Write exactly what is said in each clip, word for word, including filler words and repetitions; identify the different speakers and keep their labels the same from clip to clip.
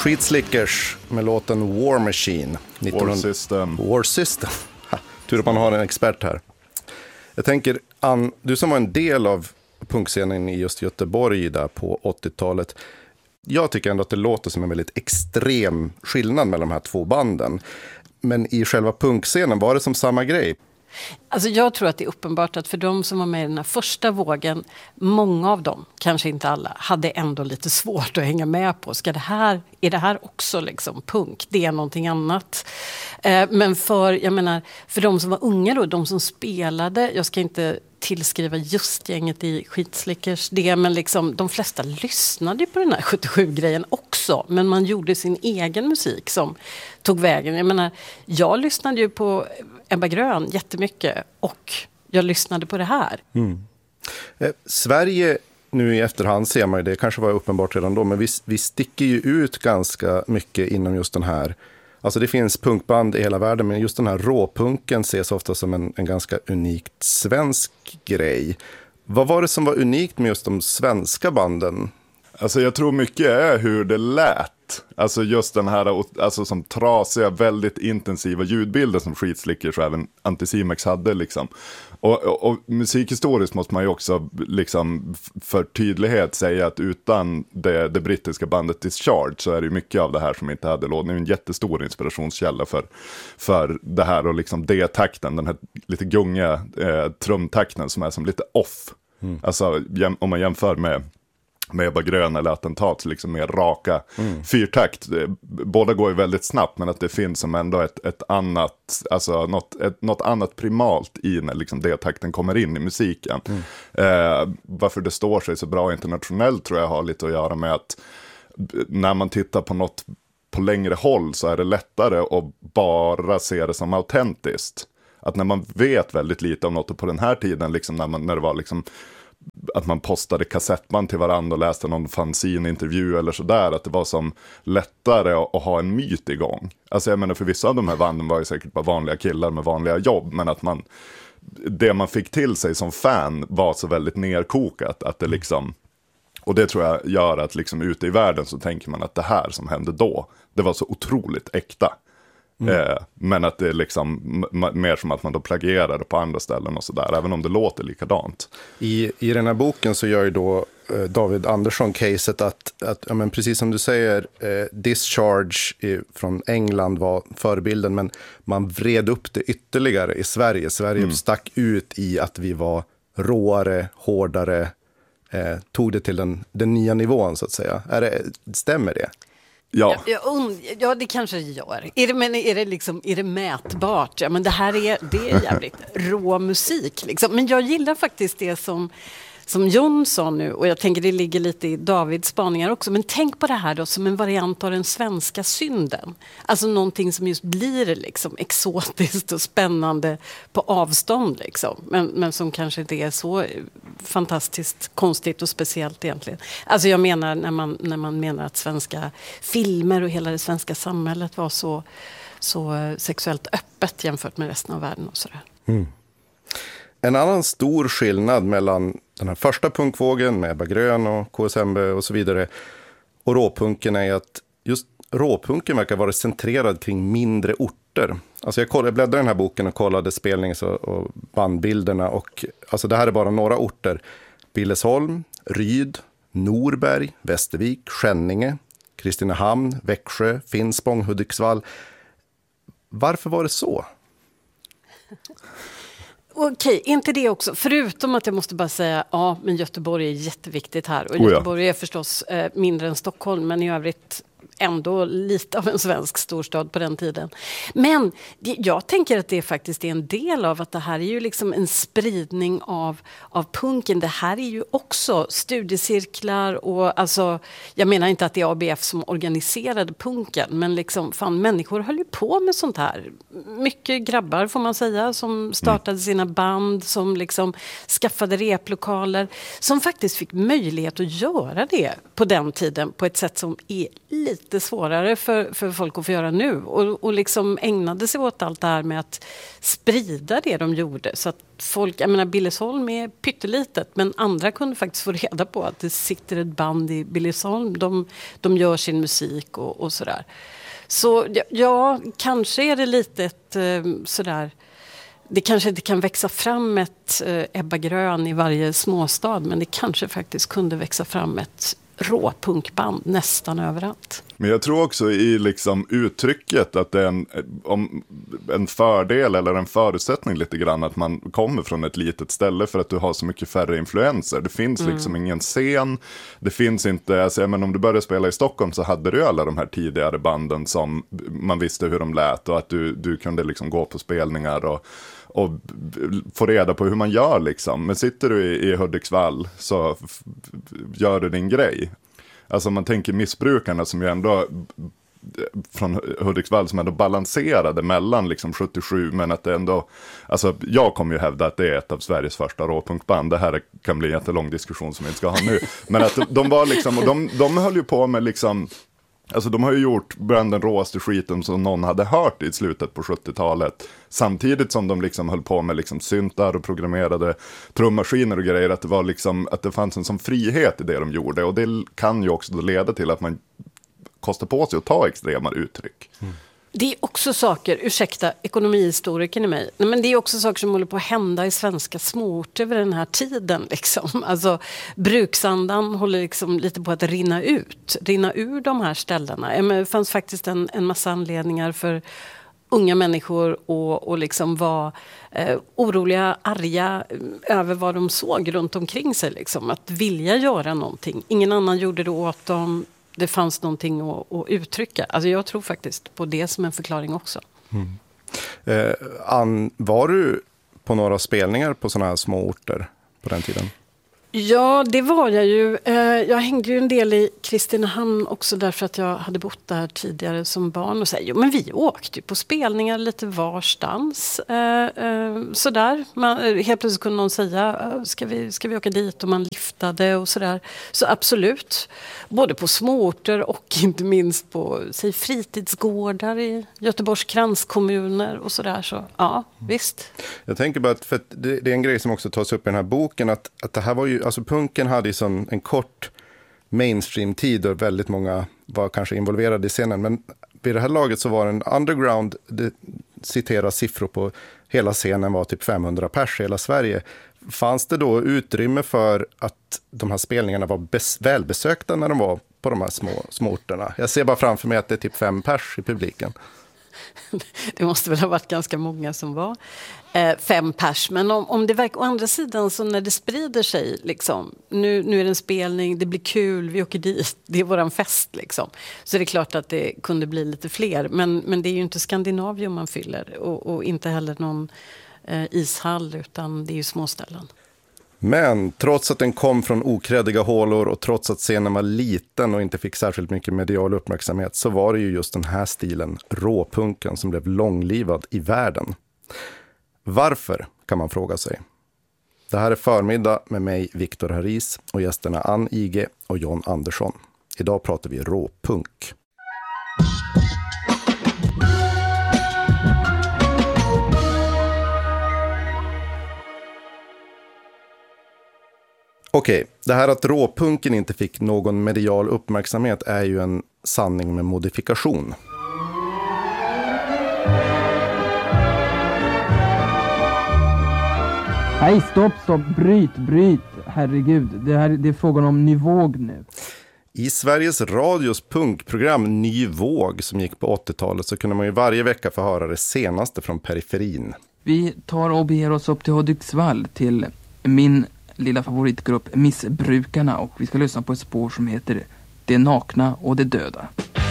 Speaker 1: Skitslickers med låten War Machine.
Speaker 2: War System.
Speaker 1: War System. Ha, tur att man har en expert här. Jag tänker, Ann, du som var en del av punkscenen i just Göteborg där på åttiotalet. Jag tycker ändå att det låter som en väldigt extrem skillnad mellan de här två banden. Men i själva punkscenen var det som samma grej.
Speaker 3: Alltså jag tror att det är uppenbart att för de som var med i den här första vågen, många av dem, kanske inte alla, hade ändå lite svårt att hänga med på. Ska det här, är det här också liksom punk? Det är någonting annat. Eh, men för, jag menar, för de som var unga då, de som spelade, jag ska inte tillskriva just gänget i Skitslickers det, men liksom de flesta lyssnade på den här sjuttiosju-grejen också, men man gjorde sin egen musik som tog vägen. Jag menar, jag lyssnade ju på Ebba Grön jättemycket och jag lyssnade på det här.
Speaker 1: Mm. Eh, Sverige, nu i efterhand ser man ju det, kanske var uppenbart redan då, men vi, vi sticker ju ut ganska mycket inom just den här. Alltså det finns punkband i hela världen, men just den här råpunken ses ofta som en, en ganska unikt svensk grej. Vad var det som var unikt med just de svenska banden?
Speaker 2: Alltså jag tror mycket är hur det lät. Alltså just den här alltså som trasiga, väldigt intensiva ljudbilder som Skitslickers och även Anticimex hade liksom. Och, och, och musikhistoriskt måste man ju också liksom för tydlighet säga att utan det, det brittiska bandet Discharge så är det ju mycket av det här som inte hade låt. Det är en jättestor inspirationskälla för, för det här och liksom D-takten, den här lite gunga eh, trumtakten som är som lite off. Mm. Alltså jäm, om man jämför med med Ebba Grön eller Attentat, liksom mer raka mm. fyrtakt. Båda går ju väldigt snabbt, men att det finns som ändå ett, ett annat, alltså något, ett, något annat primalt i när liksom D-takten kommer in i musiken. Mm. Eh, varför det står sig så bra internationellt tror jag har lite att göra med att när man tittar på något på längre håll så är det lättare att bara se det som autentiskt. Att när man vet väldigt lite om något på den här tiden, liksom när, man, när det var liksom att man postade kassettband till varandra och läste någon fanzine-intervju eller sådär, att det var som lättare att, att ha en myt igång. Alltså jag menar, för vissa av de här banden var ju säkert bara vanliga killar med vanliga jobb, men att man, det man fick till sig som fan var så väldigt nerkokat att det liksom, och det tror jag gör att liksom ute i världen så tänker man att det här som hände då, det var så otroligt äkta. Mm. Eh, men att det är liksom m- mer som att man då plagierar det på andra ställen och sådär, även om det låter likadant.
Speaker 1: I, i den här boken så gör ju då eh, David Andersson caset att, att ja, men precis som du säger, eh, Discharge i, från England var förebilden, men man vred upp det ytterligare i Sverige. Sverige mm. stack ut i att vi var råare, hårdare, eh, tog det till den, den nya nivån så att säga. Är det, stämmer det?
Speaker 2: Ja.
Speaker 3: Ja, ja, ja, det kanske det gör. Är det, men är det, liksom, är det mätbart? Ja, men det här är, det är jävligt rå musik. Liksom. Men jag gillar faktiskt det som, som Jon sa nu, och jag tänker det ligger lite i Davids spaningar också, men tänk på det här då som en variant av den svenska synden. Alltså någonting som just blir liksom exotiskt och spännande på avstånd liksom, men, men som kanske inte är så fantastiskt konstigt och speciellt egentligen. Alltså jag menar när man, när man menar att svenska filmer och hela det svenska samhället var så, så sexuellt öppet jämfört med resten av världen och sådär.
Speaker 1: Mm. En annan stor skillnad mellan den här första punkvågen med Ebba Grön och K S M B och så vidare och råpunken är att just råpunken verkar vara centrerad kring mindre orter. Alltså jag, kollade, jag bläddrade i den här boken och kollade spelnings- och bandbilderna och alltså det här är bara några orter. Billesholm, Ryd, Norberg, Västervik, Skänninge, Kristinehamn, Växjö, Finspång, Hudiksvall. Varför var det så?
Speaker 3: Okej, inte det också. Förutom att jag måste bara säga, ja, men Göteborg är jätteviktigt här. Och
Speaker 2: oh ja.
Speaker 3: Göteborg är förstås eh, mindre än Stockholm, men i övrigt ändå lite av en svensk storstad på den tiden. Men det, jag tänker att det faktiskt är en del av att det här är ju liksom en spridning av, av punken. Det här är ju också studiecirklar och alltså, jag menar inte att det är A B F som organiserade punken, men liksom fan, människor höll ju på med sånt här. Mycket grabbar får man säga som startade sina band, som liksom skaffade replokaler, som faktiskt fick möjlighet att göra det på den tiden på ett sätt som är lite lite svårare för, för folk att få göra nu. Och, och liksom ägnade sig åt allt det här med att sprida det de gjorde. Så att folk, jag menar Billesholm är pyttelitet, men andra kunde faktiskt få reda på att det sitter ett band i Billesholm. De, de gör sin musik och, och sådär. Så ja, ja, kanske är det lite ett sådär... Det kanske inte kan växa fram ett eh, Ebba Grön i varje småstad, men det kanske faktiskt kunde växa fram ett råpunkband nästan överallt.
Speaker 2: Men jag tror också i liksom uttrycket att det är en, om, en fördel eller en förutsättning lite grann att man kommer från ett litet ställe för att du har så mycket färre influenser. Det finns mm. liksom ingen scen, det finns inte, alltså, men om du började spela i Stockholm så hade du alla de här tidigare banden som man visste hur de lät och att du, du kunde liksom gå på spelningar och och få reda på hur man gör liksom. Men sitter du i, i Hudiksvall så f- gör du din grej. Alltså man tänker missbrukarna som ju ändå från Hudiksvall som ändå balanserade mellan liksom sjuttiosju, men att det ändå, alltså jag kommer ju hävda att det är ett av Sveriges första råpunkband. Det här kan bli en jättelång diskussion som vi inte ska ha nu. Men att de, de var liksom, och de, de höll ju på med liksom, alltså de har ju gjort bland den råaste skiten som någon hade hört i slutet på sjuttiotalet. Samtidigt som de liksom höll på med liksom syntar och programmerade trummaskiner och grejer. Att det var liksom, att det fanns en sån frihet i det de gjorde. Och det kan ju också leda till att man kostar på sig att ta extrema uttryck. Mm.
Speaker 3: Det är också saker, ursäkta ekonomihistorikern i mig, men det är också saker som håller på att hända i svenska småorter vid den här tiden. Liksom. Alltså, bruksandan håller liksom lite på att rinna ut, rinna ur de här ställena. Det fanns faktiskt en, en massa anledningar för unga människor och, och liksom var eh, oroliga, arga över vad de såg runt omkring sig. Liksom. Att vilja göra någonting. Ingen annan gjorde det åt dem. Det fanns någonting att, att uttrycka. Alltså jag tror faktiskt på det som en förklaring också.
Speaker 1: Mm. Eh, Ann, var du på några spelningar på sådana här små orter på den tiden?
Speaker 3: Ja, det var jag ju. Jag hängde ju en del i Kristinehamn också därför att jag hade bott där tidigare som barn. Och så, jo, men vi åkte ju på spelningar lite varstans. Sådär. Man, helt plötsligt kunde någon säga, ska vi, ska vi åka dit? Och man liftade och sådär. Så absolut. Både på småorter och inte minst på säg, fritidsgårdar i Göteborgs kranskommuner och sådär. Så ja, visst.
Speaker 1: Jag tänker bara att, för att det, det är en grej som också tas upp i den här boken, att, att det här var ju, alltså punken hade ju som en kort mainstream-tid och väldigt många var kanske involverade i scenen, men vid det här laget så var en underground, det citeras siffror på hela scenen var typ femhundra pers i hela Sverige. Fanns det då utrymme för att de här spelningarna var bes- välbesökta när de var på de här små, små orterna? Jag ser bara framför mig att det är typ fem pers i publiken.
Speaker 3: Det måste väl ha varit ganska många som var eh, fem pers. Men om, om det verkar, å andra sidan så när det sprider sig liksom, nu, nu är det en spelning, det blir kul, vi åker dit, det är våran fest liksom. Så det är klart att det kunde bli lite fler. Men, men det är ju inte Skandinavium man fyller och, och inte heller någon eh, ishall, utan det är ju småställen.
Speaker 1: Men trots att den kom från okräddiga hålor och trots att scenen var liten och inte fick särskilt mycket medial uppmärksamhet, så var det ju just den här stilen, råpunken, som blev långlivad i världen. Varför, kan man fråga sig. Det här är Förmiddag med mig, Viktor Haris, och gästerna Ann Ige och John Andersson. Idag pratar vi råpunk. Okej, det här att råpunken inte fick någon medial uppmärksamhet är ju en sanning med modifikation.
Speaker 4: Nej, stopp, stopp, bryt, bryt. Herregud, det, här, det är frågan om ny våg nu.
Speaker 1: I Sveriges Radios punkprogram Ny våg som gick på åttiotalet så kunde man ju varje vecka få höra det senaste från periferin.
Speaker 4: Vi tar och beger oss upp till Hudiksvall till min lilla favoritgrupp Missbrukarna, och vi ska lyssna på ett spår som heter Det nakna och det döda.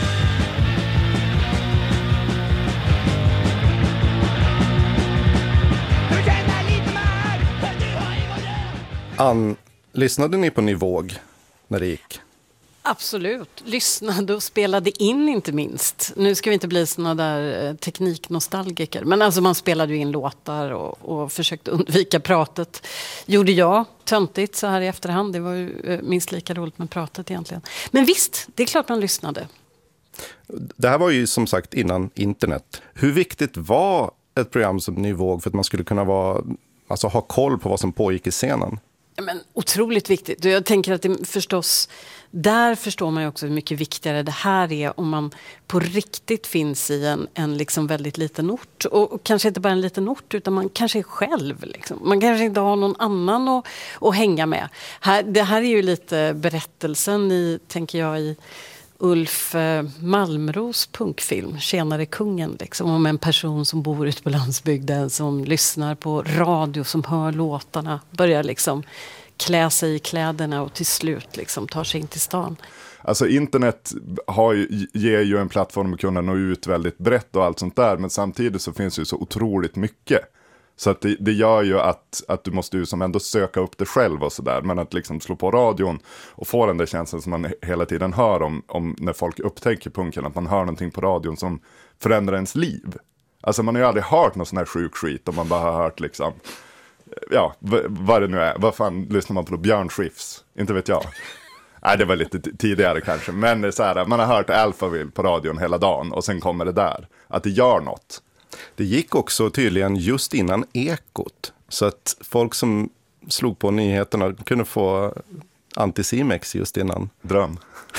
Speaker 1: Ann, lyssnade ni på Ny våg när det gick?
Speaker 3: Absolut. Lyssnade och spelade in inte minst. Nu ska vi inte bli såna där tekniknostalgiker. Men alltså man spelade ju in låtar och, och försökte undvika pratet. Gjorde jag töntigt så här i efterhand. Det var ju minst lika roligt med pratet egentligen. Men visst, det är klart man lyssnade.
Speaker 1: Det här var ju som sagt innan internet. Hur viktigt var ett program som Ny Våg för att man skulle kunna vara, alltså, ha koll på vad som pågick i scenen?
Speaker 3: Men otroligt viktigt. Jag tänker att det förstås, där förstår man ju också hur mycket viktigare det här är om man på riktigt finns i en, en liksom väldigt liten ort. Och, och kanske inte bara en liten ort, utan man kanske är själv. Liksom. Man kanske inte har någon annan att, att hänga med. Här, det här är ju lite berättelsen i, tänker jag, i Ulf Malmros punkfilm, Tjenare kungen, liksom, om en person som bor ute på landsbygden, som lyssnar på radio, som hör låtarna, börjar liksom klä sig i kläderna och till slut liksom tar sig in till stan.
Speaker 2: Alltså internet har ju, ger ju en plattform att kunna nå ut väldigt brett och allt sånt där, men samtidigt så finns det ju så otroligt mycket. Så att det, det gör ju att, att du måste ju som ändå söka upp det själv och sådär. Men att liksom slå på radion och få den där känslan som man hela tiden hör om, om när folk upptäcker punken. Att man hör någonting på radion som förändrar ens liv. Alltså man har ju aldrig hört någon sån här sjuk skit om man bara har hört liksom, ja, v- vad det nu är. Vad fan lyssnar man på då? Björn Skifs? Inte vet jag. Nej, det var lite t- tidigare kanske. Men det är så här, man har hört Alphaville på radion hela dagen och sen kommer det där. Att det gör något.
Speaker 1: Det gick också tydligen just innan Ekot. Så att folk som slog på nyheterna kunde få Anticimex just innan.
Speaker 2: Dröm.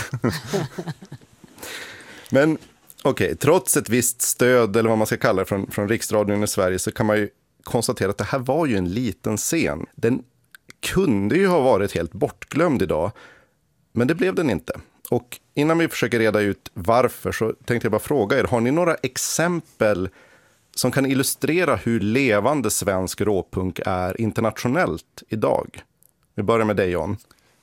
Speaker 1: Men okej, okay, trots ett visst stöd eller vad man ska kalla det från, från Riksradion i Sverige, så kan man ju konstatera att det här var ju en liten scen. Den kunde ju ha varit helt bortglömd idag, men det blev den inte. Och innan vi försöker reda ut varför så tänkte jag bara fråga er, har ni några exempel som kan illustrera hur levande svensk råpunk är internationellt idag? Vi börjar med dig, John.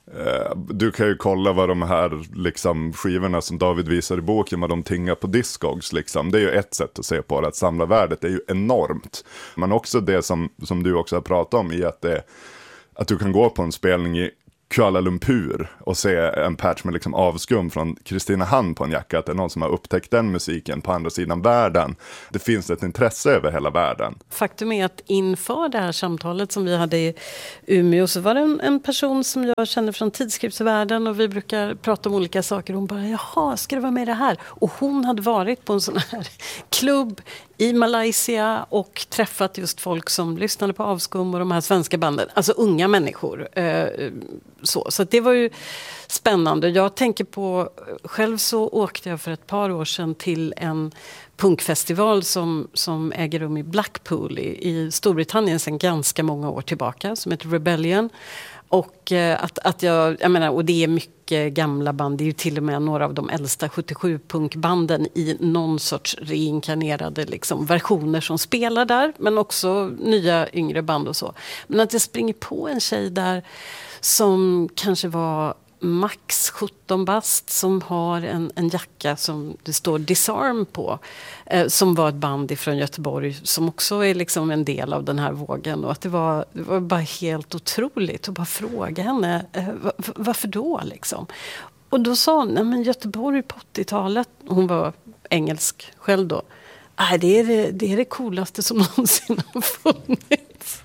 Speaker 2: Du kan ju kolla vad de här liksom, skivorna som David visar i boken, vad de tingar på Discogs. Liksom. Det är ju ett sätt att se på det, att samla värdet är ju enormt. Men också det som, som du också har pratat om i att, det, att du kan gå på en spelning i Kuala Lumpur och se en patch med liksom avskum från Kristinehamn på en jacka, att det är någon som har upptäckt den musiken på andra sidan världen. Det finns ett intresse över hela världen.
Speaker 3: Faktum är att inför det här samtalet som vi hade i Umeå så var det en, en person som jag känner från tidskriftsvärlden och vi brukar prata om olika saker. Hon bara, jaha, ska det vara med det här? Och hon hade varit på en sån här klubb i Malaysia och träffat just folk som lyssnade på avskum och de här svenska banden. Alltså unga människor. Eh, så så det var ju spännande. Jag tänker på, själv så åkte jag för ett par år sedan till en punkfestival som, som äger rum i Blackpool i, i Storbritannien sedan ganska många år tillbaka, som heter Rebellion. Och eh, att, att jag, jag menar, och det är mycket gamla band, det är ju till och med några av de äldsta sjuttiosju-punkbanden i någon sorts reinkarnerade liksom, versioner som spelar där, men också nya yngre band och så. Men att jag springer på en tjej där som kanske var max sjutton bast, som har en, en jacka som det står Disarm på, eh, som var ett band från Göteborg som också är liksom en del av den här vågen, och att det var, det var bara helt otroligt att bara fråga henne eh, var, varför då liksom. Och då sa hon, nej men Göteborg på åttiotalet, hon var engelsk själv då, nej det är det, det är det coolaste som någonsin har funnits.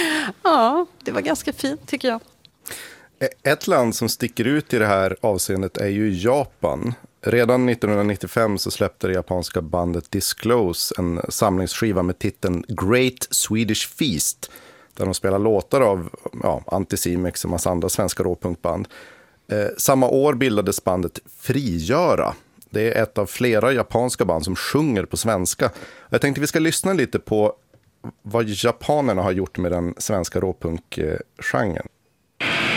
Speaker 3: Ja, det var ganska fint tycker jag.
Speaker 1: Ett land som sticker ut i det här avseendet är ju Japan. Redan nittonhundranittiofem så släppte det japanska bandet Disclose en samlingsskiva med titeln Great Swedish Feast, där de spelar låtar av ja, Anticimex och massa andra svenska råpunkband. Eh, samma år bildades bandet Frigöra. Det är ett av flera japanska band som sjunger på svenska. Jag tänkte vi ska lyssna lite på vad japanerna har gjort med den svenska råpunkgenren.